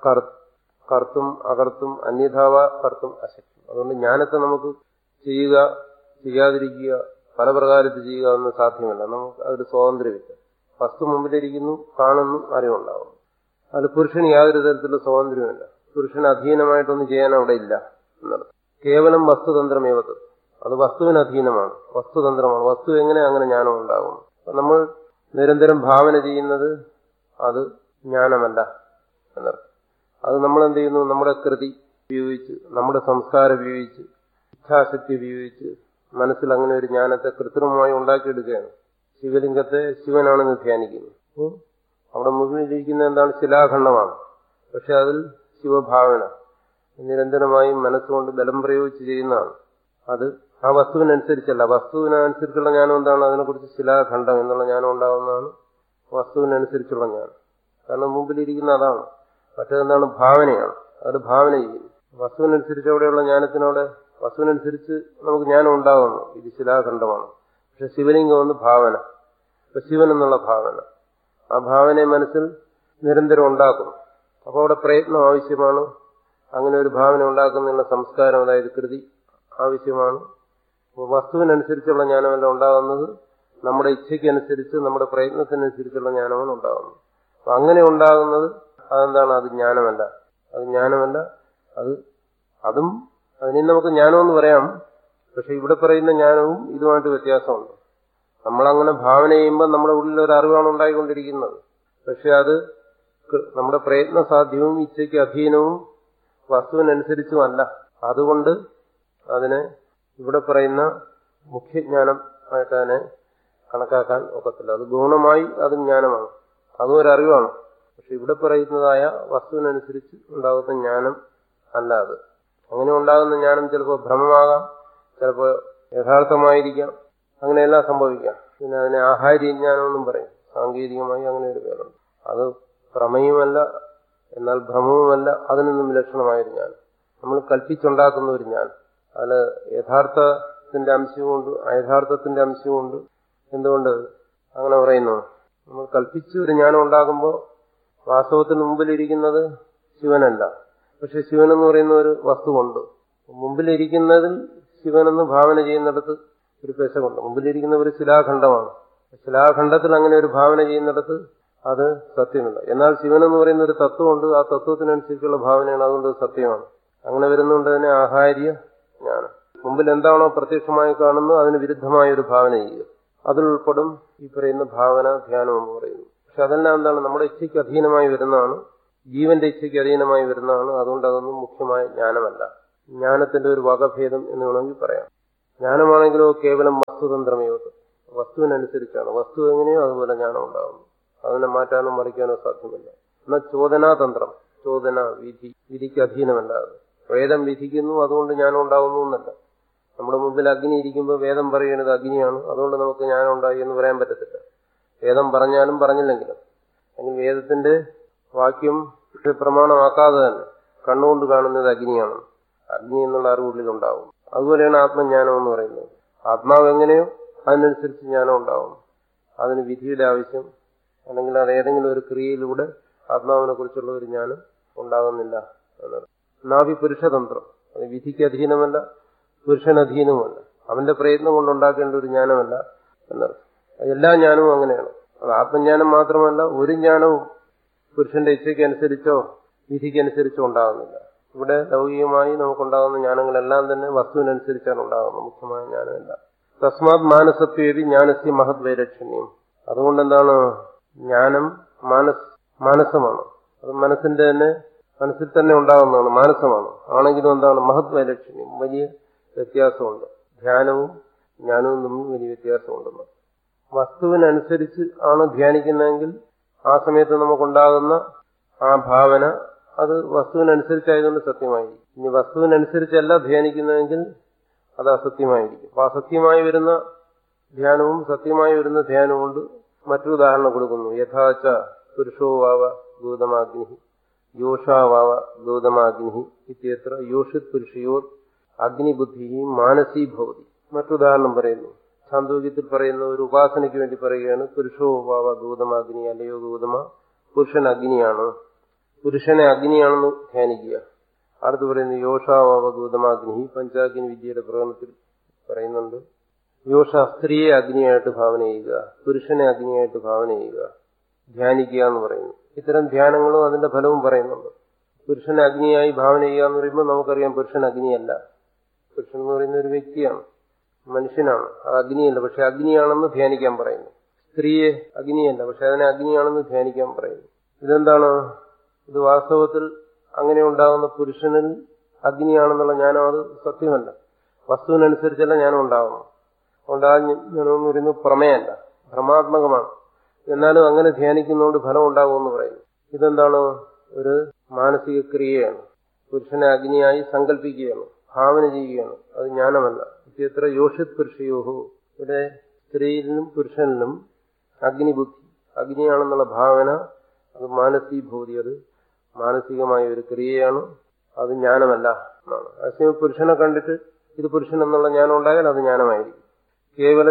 കർത്തും അകർത്തും അന്യഥാവ കർത്തും അശക്തി. അതുകൊണ്ട് ജ്ഞാനത്തെ നമുക്ക് ചെയ്യുക ചെയ്യാതിരിക്കുക പല പ്രകാരത്തിൽ ചെയ്യുക എന്ന് സാധ്യമല്ല. നമുക്ക് അതൊരു സ്വാതന്ത്ര്യമില്ല. വസ്തു മുമ്പിലിരിക്കുന്നു, കാണുന്നു, അറിവുണ്ടാകുന്നു. അതിൽ പുരുഷന് യാതൊരു തരത്തിലുള്ള സ്വാതന്ത്ര്യമില്ല. പുരുഷന് അധീനമായിട്ടൊന്നും ചെയ്യാൻ അവിടെ ഇല്ല എന്നർത്ഥം. കേവലം വസ്തുതന്ത്രമേവത്, അത് വസ്തുവിന് അധീനമാണ്, വസ്തുതന്ത്രമാണ്. വസ്തു എങ്ങനെ അങ്ങനെ ജ്ഞാനം ഉണ്ടാകുന്നു. നമ്മൾ നിരന്തരം ഭാവന ചെയ്യുന്നത് അത് ജ്ഞാനമല്ല എന്നർത്ഥം. അത് നമ്മൾ എന്ത് ചെയ്യുന്നു, നമ്മുടെ കൃതി ഉപയോഗിച്ച്, നമ്മുടെ സംസ്കാരം ഉപയോഗിച്ച്, ഇച്ഛാശക്തി ഉപയോഗിച്ച് മനസ്സിൽ അങ്ങനെ ഒരു ജ്ഞാനത്തെ കൃത്രിമമായി ഉണ്ടാക്കിയെടുക്കുകയാണ്. ശിവലിംഗത്തെ ശിവനാണെന്ന് ധ്യാനിക്കുന്നു. അപ്പോൾ അവിടെ മുന്നിലിരിക്കുന്ന എന്താണ്, ശിലാഖണ്ഡമാണ്. പക്ഷെ അതിൽ ശിവഭാവന നിരന്തരമായും മനസ്സുകൊണ്ട് ബലം പ്രയോഗിച്ച് ചെയ്യുന്നതാണ്. അത് ആ വസ്തുവിനനുസരിച്ചല്ല. വസ്തുവിനനുസരിച്ചുള്ള ജ്ഞാനം എന്താണ്, അതിനെക്കുറിച്ച് ശിലാഖണ്ഡം എന്നുള്ള ജ്ഞാനം ഉണ്ടാകുന്നതാണ് വസ്തുവിനനുസരിച്ചുള്ള ജ്ഞാനം. കാരണം മുമ്പിലിരിക്കുന്ന അതാണ്. മറ്റേതെന്താണ്, ഭാവനയാണ്. അത് ഭാവന ചെയ്യുന്നു. വസ്തുവിനനുസരിച്ച് അവിടെയുള്ള ജ്ഞാനത്തിനോടെ വസ്തുവിനനുസരിച്ച് നമുക്ക് ജ്ഞാനം ഉണ്ടാകുന്നു. ഇത് ശിലാഖണ്ഡമാണ്. പക്ഷെ ശിവലിംഗം ഒന്ന് ഭാവന. ഇപ്പൊ ശിവൻ എന്നുള്ള ഭാവന, ആ ഭാവനയെ മനസ്സിൽ നിരന്തരം ഉണ്ടാക്കുന്നു. അപ്പോൾ അവിടെ പ്രയത്നം ആവശ്യമാണ്. അങ്ങനെ ഒരു ഭാവന ഉണ്ടാക്കുന്നതിനുള്ള സംസ്കാരം, അതായത് കൃതി ആവശ്യമാണ്. വസ്തുവിനനുസരിച്ചുള്ള ജ്ഞാനമല്ല ഉണ്ടാകുന്നത്, നമ്മുടെ ഇച്ഛയ്ക്കനുസരിച്ച് നമ്മുടെ പ്രയത്നത്തിനനുസരിച്ചുള്ള ജ്ഞാനമാണ് ഉണ്ടാകുന്നത്. അപ്പൊ അങ്ങനെ ഉണ്ടാകുന്നത് അതെന്താണ്, അത് ജ്ഞാനമല്ല. അത് ജ്ഞാനമല്ല. അത് അതും അതിനെ നമുക്ക് ജ്ഞാനമെന്ന് പറയാം. പക്ഷെ ഇവിടെ പറയുന്ന ജ്ഞാനവും ഇതുമായിട്ട് വ്യത്യാസമുണ്ട്. നമ്മളങ്ങനെ ഭാവന ചെയ്യുമ്പോൾ നമ്മുടെ ഉള്ളിൽ ഒരു അറിവാണ് ഉണ്ടായിക്കൊണ്ടിരിക്കുന്നത്. പക്ഷെ അത് നമ്മുടെ പ്രയത്ന സാധ്യവും ഇച്ഛയ്ക്ക് അധീനവും വസ്തുവിനനുസരിച്ചുമല്ല. അതുകൊണ്ട് അതിനെ ഇവിടെ പറയുന്ന മുഖ്യജ്ഞാനം ആയിട്ട് അതിനെ കണക്കാക്കാൻ ഒക്കത്തില്ല. അത് ഗുണമായി അത് ജ്ഞാനമാണ്, അതും ഒരു അറിവാണ്. പക്ഷെ ഇവിടെ പറയുന്നതായ വസ്തുവിനനുസരിച്ച് ഉണ്ടാകുന്ന ജ്ഞാനം അല്ല അത്. അങ്ങനെ ഉണ്ടാകുന്ന ജ്ഞാനം ചിലപ്പോൾ ഭ്രമമാകാം, ചിലപ്പോൾ യഥാർത്ഥമായിരിക്കാം, അങ്ങനെയെല്ലാം സംഭവിക്കാം. പിന്നെ അതിനെ ആഹാര്യജ്ഞാനം എന്നും പറയും. സാങ്കേതികമായി അങ്ങനെ ഒരു പേരുണ്ട്. അത് പ്രമേയമല്ല, എന്നാൽ ഭ്രമവുമല്ല, അതിനൊന്നും വിലക്ഷണമായൊരു ജ്ഞാനം. നമ്മൾ കൽപ്പിച്ചുണ്ടാക്കുന്ന ഒരു ജ്ഞാനം. അതിൽ യഥാർത്ഥത്തിന്റെ അംശവുമുണ്ട്, അയഥാർത്ഥത്തിന്റെ അംശവുമുണ്ട്. എന്തുകൊണ്ട് അങ്ങനെ പറയുന്നു? നമ്മൾ കൽപ്പിച്ച് ഒരു ജ്ഞാനം ഉണ്ടാകുമ്പോൾ വാസ്തവത്തിന് മുമ്പിലിരിക്കുന്നത് ശിവനല്ല. പക്ഷെ ശിവനെന്ന് പറയുന്ന ഒരു വസ്തുവുണ്ട്. മുമ്പിലിരിക്കുന്നതിൽ ശിവനെന്ന് ഭാവന ചെയ്യുന്നിടത്ത് ഒരു പെശകുണ്ട്. മുമ്പിലിരിക്കുന്ന ഒരു ശിലാഖണ്ഡമാണ്. ശിലാഖണ്ഡത്തിൽ അങ്ങനെ ഒരു ഭാവന ചെയ്യുന്നിടത്ത് അത് സത്യമില്ല. എന്നാൽ ശിവനെന്ന് പറയുന്ന ഒരു തത്വമുണ്ട്. ആ തത്വത്തിനനുസരിച്ചുള്ള ഭാവനയാണ്, അതുകൊണ്ട് സത്യമാണ്. അങ്ങനെ വരുന്നതുകൊണ്ട് തന്നെ ആഹാര്യ ജ്ഞാനം. മുമ്പിൽ എന്താണോ പ്രത്യക്ഷമായി കാണുന്നത് അതിന് വിരുദ്ധമായ ഒരു ഭാവന ചെയ്യുക, അതിലുൾപ്പെടും ഈ പറയുന്ന ഭാവന ധ്യാനം എന്ന് പറയുന്നു. പക്ഷെ അതെല്ലാം എന്താണ്, നമ്മുടെ ഇച്ഛയ്ക്ക് അധീനമായി വരുന്നതാണ്, ജീവന്റെ ഇച്ഛയ്ക്ക് അധീനമായി വരുന്നതാണ്. അതുകൊണ്ട് അതൊന്നും മുഖ്യമായ ജ്ഞാനമല്ല. ജ്ഞാനത്തിന്റെ ഒരു വകഭേദം എന്ന് വേണമെങ്കിൽ പറയാം. ജ്ഞാനമാണെങ്കിലോ കേവലം വസ്തുതന്ത്രമേവത്, വസ്തുവിനനുസരിച്ചാണ്. വസ്തു എങ്ങനെയോ അതുപോലെ ജ്ഞാനം ഉണ്ടാകുന്നു. അതിനെ മാറ്റാനോ മറിക്കാനോ സാധ്യമല്ല. എന്നാൽ ചോദനാതന്ത്രം, ചോദന, വിധി, വിധിക്ക് അധീനമല്ലാതെ. വേദം വിധിക്കുന്നു, അതുകൊണ്ട് ജ്ഞാനം ഉണ്ടാകുന്നു എന്നല്ല. നമ്മുടെ മുമ്പിൽ അഗ്നി ഇരിക്കുമ്പോൾ വേദം പറയുന്നത് അഗ്നിയാണ്, അതുകൊണ്ട് നമുക്ക് ജ്ഞാനം ഉണ്ടായി എന്ന് പറയാൻ പറ്റത്തില്ല. വേദം പറഞ്ഞാലും പറഞ്ഞില്ലെങ്കിലും. അല്ലെങ്കിൽ വേദത്തിന്റെ വാക്യം പ്രമാണമാക്കാതെ തന്നെ കണ്ണുകൊണ്ട് കാണുന്നത് അഗ്നിയാണ്, അഗ്നി എന്നുള്ള അറിവുള്ളിൽ ഉണ്ടാവും. അതുപോലെയാണ് ആത്മജ്ഞാനം എന്ന് പറയുന്നത്. ആത്മാവ് എങ്ങനെയോ അതിനനുസരിച്ച് ജ്ഞാനം ഉണ്ടാവും. അതിന് വിധിയുടെ ആവശ്യം അല്ലെങ്കിൽ അത് ഏതെങ്കിലും ഒരു ക്രിയയിലൂടെ ആത്മാവിനെ കുറിച്ചുള്ള ഒരു ജ്ഞാനം ഉണ്ടാകുന്നില്ല എന്നത്. നാഭി പുരുഷതന്ത്രം, അത് വിധിക്ക് അധീനമല്ല, പുരുഷനധീനവുമല്ല, അവന്റെ പ്രയത്നം കൊണ്ടുണ്ടാക്കേണ്ട ഒരു ജ്ഞാനമല്ല എന്നർത്ഥം. എല്ലാ ജ്ഞാനവും അങ്ങനെയാണ്. അത് ആത്മജ്ഞാനം മാത്രമല്ല, ഒരു ജ്ഞാനവും പുരുഷന്റെ ഇച്ഛയ്ക്ക് അനുസരിച്ചോ വിധിക്കനുസരിച്ചോ ഉണ്ടാകുന്നില്ല. ഇവിടെ ലൗകികമായി നമുക്കുണ്ടാകുന്ന ജ്ഞാനങ്ങളെല്ലാം തന്നെ വസ്തുവിനനുസരിച്ചാണ് ഉണ്ടാകുന്നത്, മുഖ്യമായ ജ്ഞാനമല്ല. തസ്മാത് മാനസത്വേവി ജ്ഞാനസ്യ മഹത് വൈലക്ഷണ്യം. അതുകൊണ്ടെന്താണ്, ജ്ഞാനം മാനസ് മാനസമാണ്. അത് മനസ്സിന്റെ തന്നെ മനസ്സിൽ തന്നെ ഉണ്ടാകുന്നതാണ്, മാനസമാണ്. ആണെങ്കിലും എന്താണ്, മഹത് വൈലക്ഷണ്യം, വലിയ വ്യത്യാസമുണ്ട്. ധ്യാനവും ജ്ഞാനവും തമ്മിൽ വലിയ വ്യത്യാസമുണ്ടെന്ന്. വസ്തുവിനനുസരിച്ച് ആണ് ധ്യാനിക്കുന്നതെങ്കിൽ ആ സമയത്ത് നമുക്കുണ്ടാകുന്ന ആ ഭാവന അത് വസ്തുവിനനുസരിച്ചായതുകൊണ്ട് സത്യമായിരിക്കും. ഇനി വസ്തുവിനനുസരിച്ചല്ല ധ്യാനിക്കുന്നതെങ്കിൽ അത് അസത്യമായിരിക്കും. അപ്പൊ അസത്യമായി വരുന്ന ധ്യാനവും സത്യമായി വരുന്ന ധ്യാനവും കൊണ്ട് മറ്റൊരു ഉദാഹരണം കൊടുക്കുന്നു. യഥാച്ച പുരുഷോ വാവ ഗൗതമാഗ്നി യോഷാവാവ ഗൗതമാഗ്നി ഇത്യത്ര യോഷിത് പുരുഷയോ അഗ്നിബുദ്ധി മാനസീ ഭവതി. മറ്റുദാഹരണം പറയുന്നു. ഛാന്തോക്യത്തിൽ പറയുന്ന ഒരു ഉപാസനയ്ക്ക് വേണ്ടി പറയുകയാണ്. പുരുഷോ വാവ ഗൗതമാഗ്നി, അല്ലയോ ഗൗതമ, പുരുഷൻ അഗ്നിയാണ്, പുരുഷനെ അഗ്നിയാണെന്ന് ധ്യാനിക്കുക. അടുത്ത് പറയുന്നു യോഷാവാവ ഗൗതമാഗ്നി. പഞ്ചാഗ്നി വിദ്യയുടെ പ്രകടനത്തിൽ പറയുന്നുണ്ട്. യോഷ സ്ത്രീയെ അഗ്നിയായിട്ട് ഭാവന ചെയ്യുക, പുരുഷനെ അഗ്നിയായിട്ട് ഭാവന ചെയ്യുക, ധ്യാനിക്കുക എന്ന് പറയുന്നു. ഇത്തരം ധ്യാനങ്ങളും അതിന്റെ ഫലവും പറയുന്നുണ്ട്. പുരുഷനെ അഗ്നിയായി ഭാവന ചെയ്യുക എന്ന് പറയുമ്പോൾ നമുക്കറിയാം പുരുഷൻ അഗ്നിയല്ല. പുരുഷൻ എന്ന് പറയുന്ന ഒരു വ്യക്തിയാണ്, മനുഷ്യനാണ്. അത് അഗ്നിയല്ല, പക്ഷെ അഗ്നിയാണെന്ന് ധ്യാനിക്കാൻ പറയുന്നു. സ്ത്രീയെ അഗ്നിയല്ല, പക്ഷെ അതിനെ അഗ്നിയാണെന്ന് ധ്യാനിക്കാൻ പറയുന്നു. ഇതെന്താണ്? ഇത് വാസ്തവത്തിൽ അങ്ങനെ ഉണ്ടാകുന്ന പുരുഷനിൽ അഗ്നിയാണെന്നുള്ള ജ്ഞാനം അത് സത്യമല്ല. വസ്തുവിനനുസരിച്ചല്ല ജ്ഞാനം ഉണ്ടാകുന്നു. അതുകൊണ്ട് ആ ജ്ഞാനം എന്ന് പറയുന്നത് പ്രമേയല്ല, ഭ്രമാത്മകമാണ്. എന്നാലും അങ്ങനെ ധ്യാനിക്കുന്നതുകൊണ്ട് ഫലം ഉണ്ടാകുമെന്ന് പറയുന്നു. ഇതെന്താണ്? ഒരു മാനസിക ക്രിയയാണ്. പുരുഷനെ അഗ്നിയായി സങ്കല്പിക്കുകയാണ്, ഭാവന ചെയ്യുകയാണ്. അത് ജ്ഞാനമല്ല. ഇത്ര യോഷിത് പുരുഷയോഹോ, ഇവിടെ സ്ത്രീയിലും പുരുഷനിലും അഗ്നിബുദ്ധി, അഗ്നിയാണെന്നുള്ള ഭാവന, അത് മാനസീഭൂതി, അത് മാനസികമായ ഒരു ക്രിയയാണ്. അത് ജ്ഞാനമല്ല എന്നാണ്. അതേസമയം പുരുഷനെ കണ്ടിട്ട് ഇത് പുരുഷൻ എന്നുള്ള ജ്ഞാനം ഉണ്ടായാൽ അത് ജ്ഞാനമായിരിക്കും. കേവല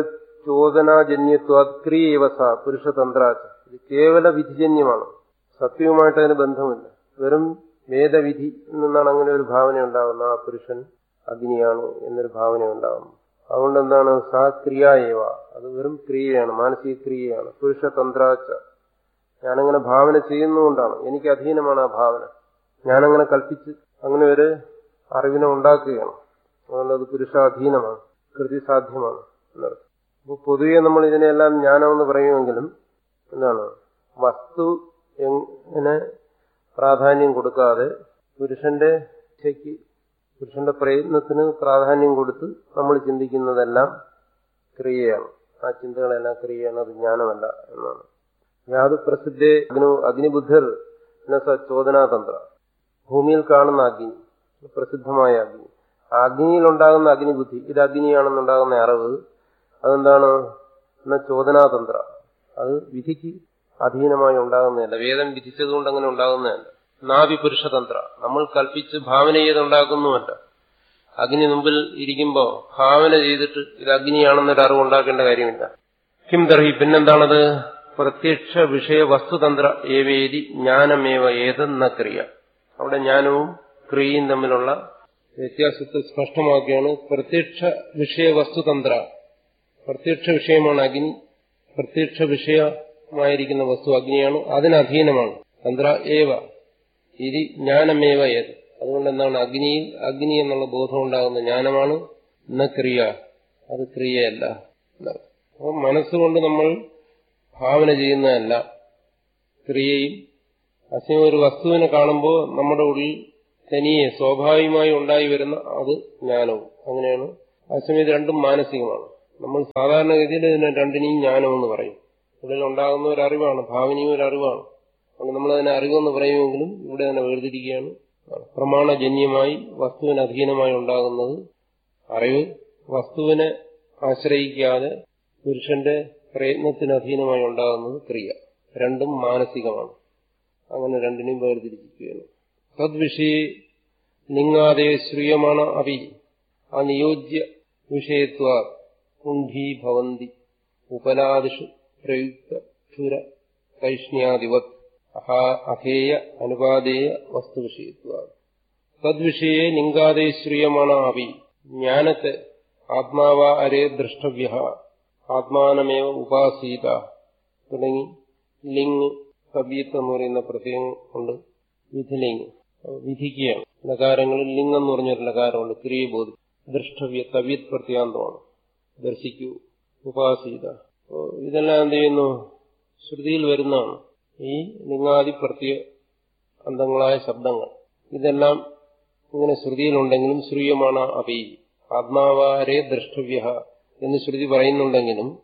ചോദനാജന്യത്വാക്രിയേവസ പുരുഷതന്ത്രാച്ച. ഇത് കേവല വിധിജന്യമാണ്, സത്യവുമായിട്ട് അതിന് ബന്ധമില്ല. വെറും വേദവിധി നിന്നാണ് അങ്ങനെ ഒരു ഭാവന ഉണ്ടാകുന്നത്. ആ പുരുഷൻ അഗ്നിയാണ് എന്നൊരു ഭാവന ഉണ്ടാകുന്നു. അതുകൊണ്ട് എന്താണ്? സാ ക്രിയായേവ, അത് വെറും ക്രിയയാണ്, മാനസിക ക്രിയയാണ്. പുരുഷതന്ത്രാച്ച, ഞാനങ്ങനെ ഭാവന ചെയ്യുന്നതുകൊണ്ടാണ്, എനിക്ക് അധീനമാണ് ആ ഭാവന. ഞാനങ്ങനെ കൽപ്പിച്ച് അങ്ങനെ ഒരു അറിവിനെ ഉണ്ടാക്കുകയാണ്. അതുകൊണ്ട് അത് പുരുഷാധീനമാണ്, കൃതിസാധ്യമാണ് എന്നർത്ഥം. അപ്പോൾ പൊതുവെ നമ്മൾ ഇതിനെല്ലാം ജ്ഞാനമെന്ന് പറയുമെങ്കിലും എന്താണ്, വസ്തു എങ്ങനെ പ്രാധാന്യം കൊടുക്കാതെ പുരുഷന്റെ ഇച്ഛയ്ക്ക്, പുരുഷന്റെ പ്രയത്നത്തിന് പ്രാധാന്യം കൊടുത്ത് നമ്മൾ ചിന്തിക്കുന്നതെല്ലാം ക്രിയയാണ്. ആ ചിന്തകളെല്ലാം ക്രിയയാണ്, അത് ജ്ഞാനമല്ല എന്നാണ്. യാത് പ്രസിദ്ധേ അഗ്നു അഗ്നിബുദ്ധർ സ ചോദനാതന്ത്ര. ഭൂമിയിൽ കാണുന്ന അഗ്നി, പ്രസിദ്ധമായ അഗ്നി, ആ അഗ്നിയിലുണ്ടാകുന്ന അഗ്നിബുദ്ധി, ഇത് അഗ്നിയാണെന്നുണ്ടാകുന്ന അറിവ്, അതെന്താണ്? എന്ന ചോദനാതന്ത്ര, അത് വിധിക്ക് അധീനമായി ഉണ്ടാകുന്നതല്ല, വേദം വിധിച്ചതുകൊണ്ട് അങ്ങനെ ഉണ്ടാകുന്നതല്ല. നാവി പുരുഷതന്ത്ര, നമ്മൾ കൽപ്പിച്ച് ഭാവന ചെയ്തുണ്ടാക്കുന്നുമല്ല. അഗ്നി മുമ്പിൽ ഇരിക്കുമ്പോൾ ഭാവന ചെയ്തിട്ട് ഇത് അഗ്നിയാണെന്നൊരു അറിവ് ഉണ്ടാക്കേണ്ട കാര്യമില്ല. കിം തർഹി, പിന്നെന്താണത്? പ്രത്യക്ഷ വിഷയ വസ്തുതന്ത്ര ഏവേദി ജ്ഞാനമേവ ഏതെന്ന ക്രിയ. അവിടെ ജ്ഞാനവും ക്രിയയും തമ്മിലുള്ള വ്യത്യാസത്തെ സ്പഷ്ടമാക്കിയാണ്. പ്രത്യക്ഷ വിഷയ വസ്തുതന്ത്ര, പ്രത്യക്ഷ വിഷയമാണ് അഗ്നി, പ്രത്യക്ഷ വിഷയമായിരിക്കുന്ന വസ്തു അഗ്നിയാണ്, അതിനധീനമാണ്. തന്ത്ര ഏവ ഇത് ജ്ഞാനമേവ ഏത്. അതുകൊണ്ട് എന്താണ്? അഗ്നിയിൽ അഗ്നി എന്നുള്ള ബോധം ഉണ്ടാകുന്ന ജ്ഞാനമാണ്, എന്ന ക്രിയ, അത് ക്രിയയല്ല. അപ്പോൾ മനസ്സുകൊണ്ട് നമ്മൾ ഭാവന ചെയ്യുന്നതല്ല ക്രിയയും. അസമയം ഒരു വസ്തുവിനെ കാണുമ്പോൾ നമ്മുടെ ഉള്ളിൽ തനിയെ സ്വാഭാവികമായി ഉണ്ടായി വരുന്ന അത് ജ്ഞാനവും. അങ്ങനെയാണ്. അസമയം ഇത് രണ്ടും മാനസികമാണ്. നമ്മൾ സാധാരണഗതിയിൽ ഇതിനെ രണ്ടിനെയും ജ്ഞാനമെന്ന് പറയും. ഉള്ളിൽ ഉണ്ടാകുന്ന ഒരു അറിവാണ്, ഭാവനയും ഒരു അറിവാണ്. അതുകൊണ്ട് നമ്മളതിനെ അറിവെന്ന് പറയുമെങ്കിലും ഇവിടെ തന്നെ വേർതിരിക്കുകയാണ്. പ്രമാണജന്യമായി വസ്തുവിന് അധീനമായി ഉണ്ടാകുന്നത് അറിവ്, വസ്തുവിനെ ആശ്രയിക്കാതെ പുരുഷന്റെ പ്രയത്നത്തിന് അധീനമായി ഉണ്ടാകുന്നത് ക്രിയ. രണ്ടും മാനസികമാണ്. അങ്ങനെ രണ്ടിനെയും വേർതിരിക്കുകയാണ്. തദ്വിഷയെ ലിംഗാദേ ശ്രീയമാണ് അഭി അനിയോജ്യ വിഷയത്വ കുണ്ഠീ ഭവന്തി ഉപലാദിഷു പ്രയുക്ത ക്ഷുര കൈഷ്ണ്യാദിവത് അഹേയ അനുപാദേയ വസ്തുവിഷയത്വ. തദ്വിഷയെ ലിംഗാദേ ശ്രീയമാണ് അഭി, ജ്ഞാനത്തെ ആത്മാവാ അരേ ദ്രഷ്ടവ്യ ആത്മാനമേവ ഉപാസീത തുടങ്ങി ലിംഗ് തബീത്ത് എന്ന് പറയുന്ന പ്രത്യേകം കൊണ്ട് വിധിലിംഗ് വിധിക്കുകയാണ്. ലകാരങ്ങളിൽ ലിംഗം എന്ന് പറഞ്ഞൊരു ലകാരമുണ്ട്, ക്രിയബോധി. ദൃഷ്ടവ്യ തവീത് പ്രത്യാന്തമാണ്, ദർശിക്കൂ, ഉപാസീത. ഇതെല്ലാം എന്ത് ചെയ്യുന്നു? ശ്രുതിയിൽ വരുന്നതാണ്. ഈ ലിംഗാദി പ്രത്യ അന്തങ്ങളായ ശബ്ദങ്ങൾ ഇതെല്ലാം ഇങ്ങനെ ശ്രുതിയിലുണ്ടെങ്കിലും ശ്രീയമാണ് അഭി ആത്മാവാരേ ദ്രഷ്ടവ്യ എന്ന് ശ്രുതി പറയുന്നുണ്ടെങ്കിലും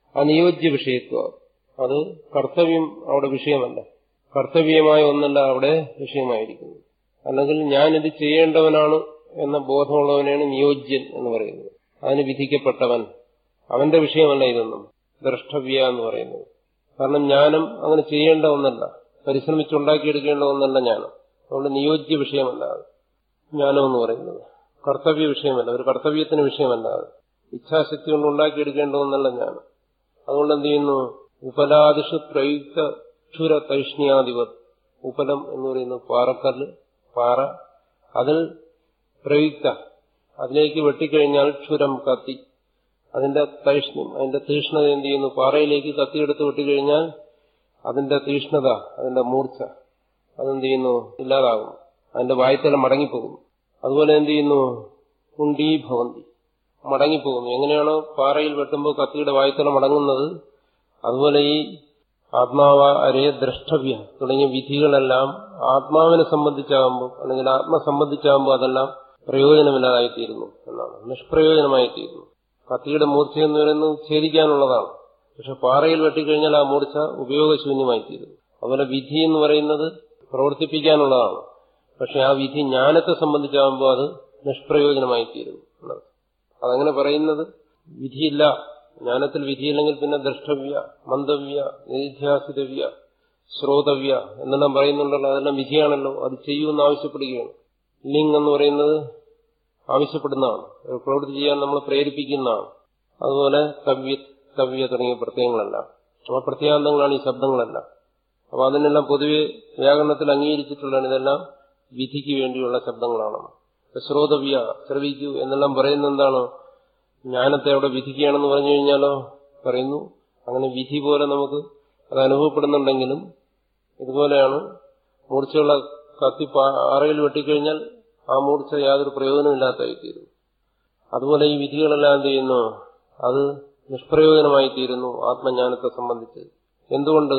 അനിയോജ്യ വിഷയത്വം. അത് കർത്തവ്യം അവിടെ വിഷയമല്ല, കർത്തവ്യമായ ഒന്നല്ല അവിടെ വിഷയമായിരിക്കുന്നു. അല്ലെങ്കിൽ ഞാനിത് ചെയ്യേണ്ടവനാണ് എന്ന ബോധമുള്ളവനാണ് നിയോജ്യൻ എന്ന് പറയുന്നത്. അതിന് വിധിക്കപ്പെട്ടവൻ, അവന്റെ വിഷയമല്ല ഇതൊന്നും ദ്രഷ്ടവ്യ എന്ന് പറയുന്നത്. കാരണം ജ്ഞാനം അങ്ങനെ ചെയ്യേണ്ട ഒന്നല്ല, പരിശ്രമിച്ചുണ്ടാക്കിയെടുക്കേണ്ട ഒന്നല്ല ജ്ഞാനം. അതുകൊണ്ട് നിയോജ്യ വിഷയമല്ല അത് ജ്ഞാനം എന്ന് പറയുന്നത്. കർത്തവ്യ വിഷയമല്ല, ഒരു കർത്തവ്യത്തിന് വിഷയമല്ല അത്. ഇച്ഛാശക്തി കൊണ്ട് ഉണ്ടാക്കിയെടുക്കേണ്ട ഒന്നല്ല ജ്ഞാനം. അതുകൊണ്ട് എന്ത് ചെയ്യുന്നു? ഉപലാദിഷു പ്രയുക്ത ക്ഷുര തൈഷ്ണ്യാധിപത്. ഉപലം എന്ന് പറയുന്നത് പാറക്കല്ല്, പാറ, അതിൽ പ്രയുക്ത, അതിലേക്ക് വെട്ടിക്കഴിഞ്ഞാൽ ക്ഷുരം കത്തി, അതിന്റെ തൈഷ്ണ്യം, അതിന്റെ തീഷ്ണത എന്ത് ചെയ്യുന്നു? പാറയിലേക്ക് കത്തിയെടുത്ത് വെട്ടിക്കഴിഞ്ഞാൽ അതിന്റെ തീഷ്ണത, അതിന്റെ മൂർച്ച അതെന്ത് ചെയ്യുന്നു? ഇല്ലാതാകും. അതിന്റെ വായ്ത്തലം മടങ്ങിപ്പോകുന്നു. അതുപോലെ എന്ത് ചെയ്യുന്നു? കുണ്ടീഭവന്തി, മടങ്ങിപ്പോകുന്നു. എങ്ങനെയാണോ പാറയിൽ വെട്ടുമ്പോൾ കത്തിയുടെ വായ്ത്തലം മടങ്ങുന്നത്, അതുപോലെ ഈ ആത്മാവ അരേ ദ്രഷ്ടവ്യ തുടങ്ങിയ വിധികളെല്ലാം ആത്മാവിനെ സംബന്ധിച്ചാകുമ്പോൾ അല്ലെങ്കിൽ ആത്മസംബന്ധിച്ചാകുമ്പോൾ അതെല്ലാം പ്രയോജനമില്ലാതായിത്തീരുന്നു എന്നാണ്, നിഷ്പ്രയോജനമായിത്തീരുന്നു. കത്തിയുടെ മൂർച്ച എന്ന് പറയുന്നത് ഛേദിക്കാനുള്ളതാണ്. പക്ഷെ പാറയിൽ വെട്ടിക്കഴിഞ്ഞാൽ ആ മൂർച്ച ഉപയോഗശൂന്യമായിത്തീരുന്നു. അതുപോലെ വിധി എന്ന് പറയുന്നത് പ്രവർത്തിപ്പിക്കാനുള്ളതാണ്. പക്ഷെ ആ വിധി ജ്ഞാനത്തെ സംബന്ധിച്ചാകുമ്പോൾ അത് നിഷ്പ്രയോജനമായിത്തീരുന്നു എന്നാണ്. അതങ്ങനെ പറയുന്നത് വിധിയില്ല, ജ്ഞാനത്തിൽ വിധിയില്ലെങ്കിൽ പിന്നെ ദ്രഷ്ടവ്യ, മന്ദവ്യ, നിധ്യാസിതവ്യ, ശ്രോതവ്യ എന്നെല്ലാം പറയുന്നുണ്ടല്ലോ. അതെല്ലാം വിധിയാണല്ലോ, അത് ചെയ്യൂന്ന് ആവശ്യപ്പെടുകയാണ്. ലിംഗ് എന്ന് പറയുന്നത് ആവശ്യപ്പെടുന്നതാണ്, ഒരു പ്രവൃത്തി ചെയ്യാൻ നമ്മൾ പ്രേരിപ്പിക്കുന്നതാണ്. അതുപോലെ കവ്യ, കവ്യ തുടങ്ങിയ പ്രത്യയങ്ങളെല്ലാം, ആ പ്രത്യാന്തങ്ങളാണ് ഈ ശബ്ദങ്ങളെല്ലാം. അപ്പൊ അതിനെല്ലാം പൊതുവെ വ്യാകരണത്തിൽ അംഗീകരിച്ചിട്ടുള്ളതാണ് ഇതെല്ലാം വിധിക്ക് വേണ്ടിയുള്ള ശബ്ദങ്ങളാണ്. ശ്രോതവ്യ, ശ്രവിക്കൂ എന്നെല്ലാം പറയുന്നത് എന്താണ്? ജ്ഞാനത്തെ അവിടെ വിധിക്കുകയാണെന്ന് പറഞ്ഞു കഴിഞ്ഞാലോ പറയുന്നു അങ്ങനെ വിധി പോലെ നമുക്ക് അത് അനുഭവപ്പെടുന്നുണ്ടെങ്കിലും ഇതുപോലെയാണ് മൂർച്ചയുള്ള കത്തി പാറയിൽ വെട്ടിക്കഴിഞ്ഞാൽ ആ മൂർച്ച യാതൊരു പ്രയോജനമില്ലാത്തായിത്തീരുന്നു. അതുപോലെ ഈ വിധികളെല്ലാം എന്ത് ചെയ്യുന്നു? അത് നിഷ്പ്രയോജനമായിത്തീരുന്നു ആത്മജ്ഞാനത്തെ സംബന്ധിച്ച്. എന്തുകൊണ്ട്?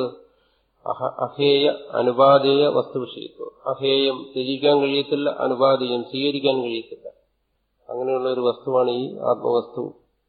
അഹേയ അനുപാതേയ വസ്തുവിഷയത്വം. അഹേയം ത്യജിക്കാൻ കഴിയത്തില്ല, അനുപാതേയം സ്വീകരിക്കാൻ കഴിയത്തില്ല. അങ്ങനെയുള്ള ഒരു വസ്തുവാണ് ഈ ആത്മവസ്തു.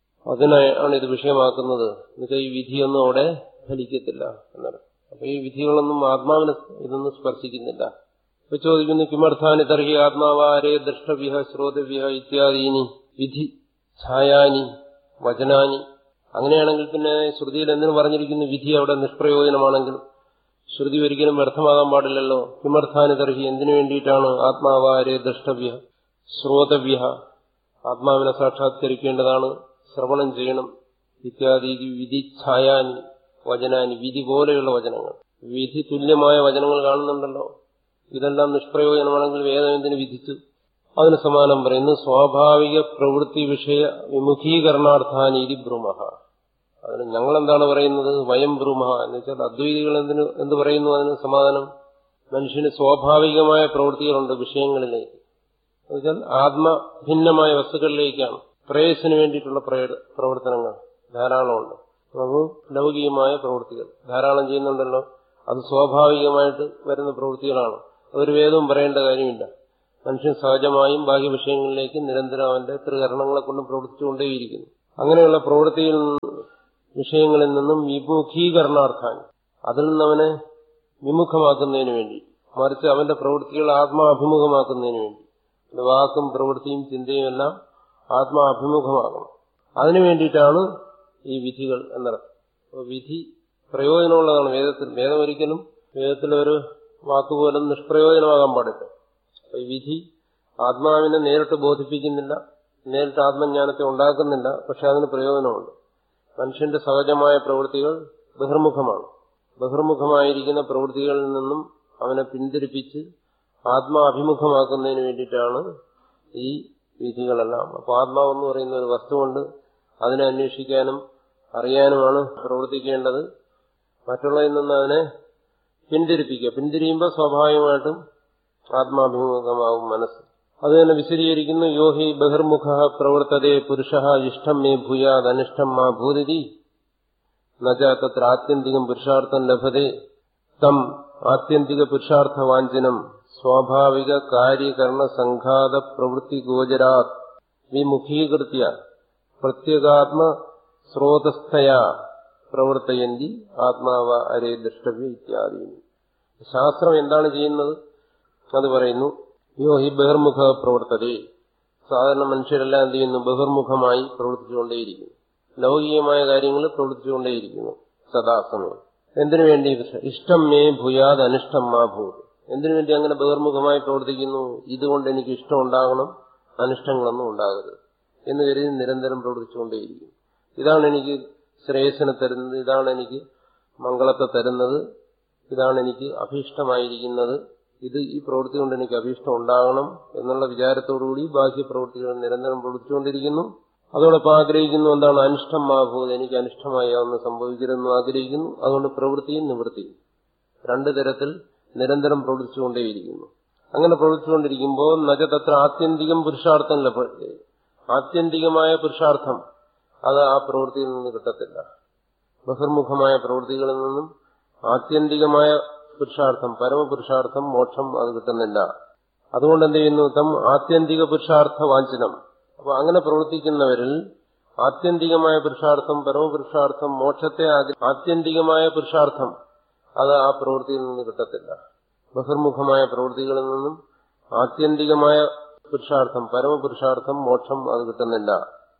അതിനാണ് ഇത് വിഷയമാക്കുന്നത്. എന്നുവെച്ചാൽ ഈ വിധിയൊന്നും അവിടെ ഫലിക്കത്തില്ല എന്നാണ്. അപ്പൊ ഈ വിധികളൊന്നും ആത്മാവിനെ ഇതൊന്നും സ്പർശിക്കുന്നില്ല. ഇപ്പൊ ചോദിക്കുന്നു, കിമർത്ഥാനി തർഹി ആത്മാവാരേ ദ്രഷ്ടവ്യ ശ്രോതവ്യ ഇത്യാദീനി വിധി ഛായാനി വചനാനി. അങ്ങനെയാണെങ്കിൽ പിന്നെ ശ്രുതിയിൽ എന്തിനു പറഞ്ഞിരിക്കുന്നു വിധി അവിടെ നിഷ്പ്രയോജനമാണെങ്കിൽ? ശ്രുതി ഒരിക്കലും വ്യർത്ഥമാകാൻ പാടില്ലല്ലോ. കിമർത്ഥാനി തർഹി, എന്തിനു വേണ്ടിയിട്ടാണ് ആത്മാവാരേ ദ്രഷ്ടവ്യ ശ്രോതവ്യ, ആത്മാവിനെ സാക്ഷാത്കരിക്കേണ്ടതാണ്, ശ്രവണം ചെയ്യണം. ഇത്യാദി വിധി ഛായാനി വചനാനി, വിധി പോലെയുള്ള വചനങ്ങൾ, വിധി തുല്യമായ വചനങ്ങൾ കാണുന്നുണ്ടല്ലോ. ഇതെല്ലാം നിഷ്പ്രയോജനമാണെങ്കിൽ വേദം എന്തിനു വിധിച്ചു? അതിന് സമാനം പറയുന്നു, സ്വാഭാവിക പ്രവൃത്തി വിഷയ വിമുഖീകരണാർത്ഥാനീതി ബ്രൂമഹ. അതിന് ഞങ്ങളെന്താണ് പറയുന്നത്? വയം ബ്രൂമഹ എന്ന് വെച്ചാൽ അദ്വൈതികൾ എന്തിനു എന്ത് പറയുന്നു? അതിന് സമാധാനം, മനുഷ്യന് സ്വാഭാവികമായ പ്രവൃത്തികളുണ്ട് വിഷയങ്ങളിലേക്ക്. എന്നുവെച്ചാൽ ആത്മഭിന്നമായ വസ്തുക്കളിലേക്കാണ്. പ്രേയസിന് വേണ്ടിയിട്ടുള്ള പ്രവർത്തനങ്ങൾ ധാരാളമുണ്ട്. അപ്പോൾ ലൗകികമായ പ്രവൃത്തികൾ ധാരാളം ചെയ്യുന്നുണ്ടല്ലോ. അത് സ്വാഭാവികമായിട്ട് വരുന്ന പ്രവൃത്തികളാണ്. അതൊരു വേദവും പറയേണ്ട കാര്യമില്ല. മനുഷ്യൻ സഹജമായും ബാഹ്യ വിഷയങ്ങളിലേക്ക് നിരന്തരം അവന്റെ ത്രികരണങ്ങളെ കൊണ്ട് പ്രവർത്തിച്ചുകൊണ്ടേയിരിക്കുന്നു. അങ്ങനെയുള്ള പ്രവൃത്തിയിൽ വിഷയങ്ങളിൽ നിന്നും വിമുഖീകരണാർത്ഥാൻ, അതിൽ നിന്നവനെ വിമുഖമാക്കുന്നതിന് വേണ്ടി, മറിച്ച് അവന്റെ പ്രവൃത്തികൾ ആത്മാഭിമുഖമാക്കുന്നതിന് വേണ്ടി, വാക്കും പ്രവൃത്തിയും ചിന്തയും എല്ലാം ആത്മാഭിമുഖമാകണം. അതിനു വേണ്ടിയിട്ടാണ് ഈ വിധികൾ എന്നർത്ഥം. അപ്പോൾ വിധി പ്രയോജനമുള്ളതാണ് വേദത്തിൽ. വേദം ഒരിക്കലും വേദത്തിലൊരു വാക്കുപോലും നിഷ്പ്രയോജനമാകാൻ പാടില്ല. അപ്പൊ ഈ വിധി ആത്മാവിനെ നേരിട്ട് ബോധിപ്പിക്കുന്നില്ല, നേരിട്ട് ആത്മജ്ഞാനത്തെ ഉണ്ടാക്കുന്നില്ല. പക്ഷെ അതിന് പ്രയോജനമുണ്ട്. മനുഷ്യന്റെ സഹജമായ പ്രവൃത്തികൾ ബഹിർമുഖമാണ്. ബഹിർമുഖമായിരിക്കുന്ന പ്രവൃത്തികളിൽ നിന്നും അവനെ പിന്തിരിപ്പിച്ച് ആത്മാഭിമുഖമാക്കുന്നതിന് വേണ്ടിയിട്ടാണ് ഈ വിധികളെല്ലാം. അപ്പൊ ആത്മാവെന്ന് പറയുന്ന ഒരു വസ്തുവുണ്ട്, അതിനെ അന്വേഷിക്കാനും അറിയാനുമാണ് പ്രവർത്തിക്കേണ്ടത്. മറ്റുള്ളതിൽ നിന്ന് അതിനെ പിന്തിരിപ്പിക്കുക. പിന്തിരിയുമ്പോൾ സ്വാഭാവികമായിട്ടും ആത്മാഭിമുഖമാവും മനസ്സ്. അത് തന്നെ വിശദീകരിക്കുന്നു. യോഹി ബഹിർമുഖ പ്രവർത്തതേ പുരുഷ ഇഷ്ടം മേ ഭൂയാത് അനിഷ്ടം മാ ഭൂതിരി നച തത്ര ആത്യന്തികം പുരുഷാർത്ഥം ലഭതേ തം ആത്യന്തിക പുരുഷാർത്ഥ വാഞ്ചനം സ്വാഭാവിക കാര്യകരണ സംഘാത പ്രവൃത്തി ഗോചരാത് വിമുഖീകൃത്യ പ്രത്യേകാത്മ സ്രോതസ്ഥയാ പ്രവർത്തയന്തി ആത്മാവ അരേ ദ്രഷ്ടവ്യ ഇത്യാദി. ശാസ്ത്രം എന്താണ് ചെയ്യുന്നത് അത് പറയുന്നു. യോ ഹി ബഹിർമുഖ പ്രവർത്തതേ. സാധാരണ മനുഷ്യരെല്ലാം എന്ത് ചെയ്യുന്നു? ബഹിർമുഖമായി പ്രവർത്തിച്ചുകൊണ്ടേയിരിക്കുന്നു. ലൗകികമായ കാര്യങ്ങൾ പ്രവർത്തിച്ചുകൊണ്ടേയിരിക്കുന്നു സദാസമയം. എന്തിനു വേണ്ടി? ഇഷ്ടം മേ ഭൂയാത് അനിഷ്ടം മാ ഭൂത്. എന്തിനു വേണ്ടി അങ്ങനെ ബഹിർമുഖമായി പ്രവർത്തിക്കുന്നു? ഇതുകൊണ്ട് എനിക്ക് ഇഷ്ടം ഉണ്ടാകണം, അനിഷ്ടങ്ങളൊന്നും ഉണ്ടാകരുത് എന്ന് കരുതി നിരന്തരം പ്രവർത്തിച്ചുകൊണ്ടേയിരിക്കുന്നു. ഇതാണ് എനിക്ക് ശ്രേയസ്സിനെ തരുന്നത്, ഇതാണ് എനിക്ക് മംഗളത്തെ തരുന്നത്, ഇതാണ് എനിക്ക് അഭീഷ്ടമായിരിക്കുന്നത്, ഇത് ഈ പ്രവൃത്തി കൊണ്ട് എനിക്ക് അഭീഷ്ടം ഉണ്ടാകണം എന്നുള്ള വിചാരത്തോടുകൂടി ബാഹ്യ പ്രവൃത്തികൾ നിരന്തരം പ്രവർത്തിച്ചുകൊണ്ടിരിക്കുന്നു. അതോടൊപ്പം ആഗ്രഹിക്കുന്നു എന്താണ്? അനിഷ്ടം ആകുന്നത്, എനിക്ക് അനിഷ്ടമായി ഒന്ന് സംഭവിക്കരുതെന്ന് ആഗ്രഹിക്കുന്നു. അതുകൊണ്ട് പ്രവൃത്തിയും നിവൃത്തിയും രണ്ടു തരത്തിൽ നിരന്തരം പ്രവർത്തിച്ചുകൊണ്ടേയിരിക്കുന്നു. അങ്ങനെ പ്രവർത്തിച്ചുകൊണ്ടിരിക്കുമ്പോൾ നജതത്ര ആത്യന്തികം പുരുഷാർത്ഥം ലഭ്യത്തെ. ആത്യന്തികമായ പുരുഷാർത്ഥം അത് ആ പ്രവൃത്തിയിൽ നിന്ന് കിട്ടത്തില്ല. ബഹിർമുഖമായ പ്രവൃത്തികളിൽ നിന്നും ആത്യന്തികമായ പുരുഷാർത്ഥം, പരമപുരുഷാർത്ഥം, മോക്ഷം അത് കിട്ടുന്നില്ല. അതുകൊണ്ട് എന്ത് ചെയ്യുന്നു? തം ആത്യന്തിക പുരുഷാർത്ഥ വാഞ്ചനം. അപ്പൊ അങ്ങനെ പ്രവർത്തിക്കുന്നവരിൽ ആത്യന്തികമായ പുരുഷാർത്ഥം, പരമപുരുഷാർത്ഥം, മോക്ഷത്തെ ആത്യന്തികമായ പുരുഷാർത്ഥം അത് ആ പ്രവൃത്തിയിൽ നിന്ന് കിട്ടത്തില്ല. ബഹിർമുഖമായ പ്രവൃത്തികളിൽ നിന്നും ആത്യന്തികമായ പുരുഷാർത്ഥം, പരമപുരുഷാർത്ഥം, മോക്ഷം അത് കിട്ടുന്നില്ല.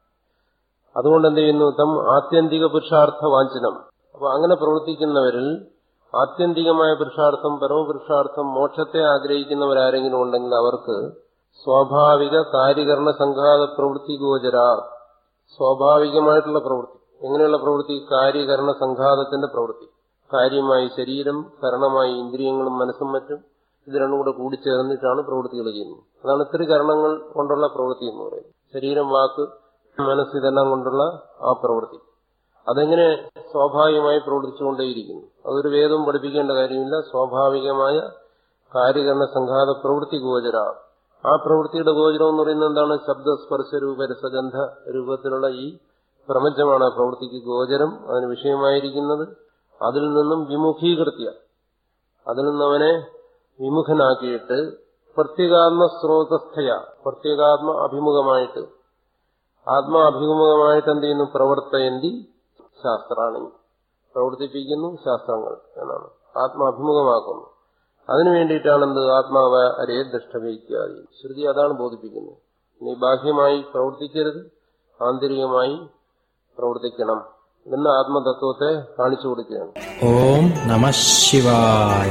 അതുകൊണ്ട് എന്ത് ചെയ്യുന്നു? തം ആത്യന്തിക പുരുഷാർത്ഥ വാഞ്ചനം. അപ്പൊ അങ്ങനെ പ്രവർത്തിക്കുന്നവരിൽ ആത്യന്തികമായ പുരുഷാർത്ഥം, പരമപുരുഷാർത്ഥം, മോക്ഷത്തെ ആഗ്രഹിക്കുന്നവരാരെങ്കിലും ഉണ്ടെങ്കിൽ അവർക്ക് സ്വാഭാവിക കാര്യകരണ സംഘാത പ്രവൃത്തി ഗോചര. സ്വാഭാവികമായിട്ടുള്ള പ്രവൃത്തി. എങ്ങനെയുള്ള പ്രവൃത്തി? കാര്യകരണ സംഘാതത്തിന്റെ പ്രവൃത്തി. കാര്യമായി ശരീരം, കരണമായി ഇന്ദ്രിയങ്ങളും മനസ്സും മറ്റും ഇത് രണ്ടും കൂടെ കൂടിച്ചേർന്നിട്ടാണ് പ്രവൃത്തികൾ ചെയ്യുന്നത്. അതാണ് ത്രികരണങ്ങൾ കൊണ്ടുള്ള പ്രവൃത്തി എന്ന് പറയുന്നത്. ശരീരം, വാക്ക്, മനസ്സ് ഇതെല്ലാം കൊണ്ടുള്ള ആ പ്രവൃത്തി. അതെങ്ങനെ? സ്വാഭാവികമായി പ്രവർത്തിച്ചുകൊണ്ടേയിരിക്കുന്നു. അതൊരു വേദവും പഠിപ്പിക്കേണ്ട കാര്യമില്ല. സ്വാഭാവികമായ കാര്യകരണ സംഘാത പ്രവൃത്തി ഗോചര. ആ പ്രവൃത്തിയുടെ ഗോചരം എന്ന് പറയുന്നത് എന്താണ്? ശബ്ദസ്പർശ രൂപ രസഗന്ധ രൂപത്തിലുള്ള ഈ പ്രപഞ്ചമാണ് ആ പ്രവൃത്തിക്ക് ഗോചരം, അതിന് വിഷയമായിരിക്കുന്നത്. അതിൽ നിന്നും വിമുഖീകൃത്യ, അതിൽ നിന്നവനെ വിമുഖനാക്കിയിട്ട് പ്രത്യേകാത്മ സ്രോതസ്ഥയ, പ്രത്യേകാത്മ അഭിമുഖമായിട്ട്, ആത്മാഭിമുഖമായിട്ട് എന്ത് ചെയ്യുന്നു? പ്രവർത്തയന്തി ശാസ്ത്രാണി. പ്രവർത്തിപ്പിക്കുന്നു ശാസ്ത്രങ്ങൾ എന്നാണ്. ആത്മാഭിമുഖമാക്കുന്നു. അതിനു വേണ്ടിയിട്ടാണ് എന്ത്? ആത്മാവ അരേ ദ്രഷ്ടവ്യ. ശ്രുതി അതാണ് ബോധിപ്പിക്കുന്നത്. നീ ബാഹ്യമായി പ്രവർത്തിക്കരുത്, ആന്തരികമായി പ്രവർത്തിക്കണം എന്ന ആത്മതത്വത്തെ കാണിച്ചു കൊടുക്കുകയാണ്. ഓം നമഃ ശിവായ.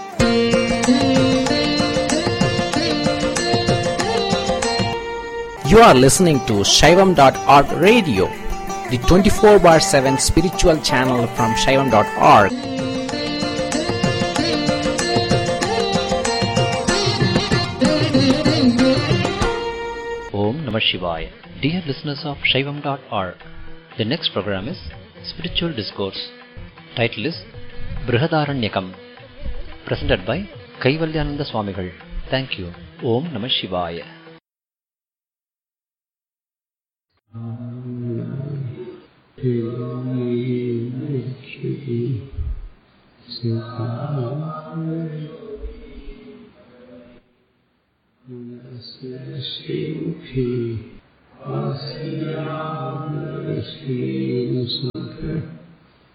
You are listening to Shaivam dot org radio, the twenty-four bar seven spiritual channel from Shaivam dot org. Om Namah Shivaya. Dear listeners of Shaivam dot org, the next program is Spiritual Discourse. Title is Brihadaranyakam. Presented by Kaivalyananda Swamigal. Thank you. Om Namah Shivaya. Asya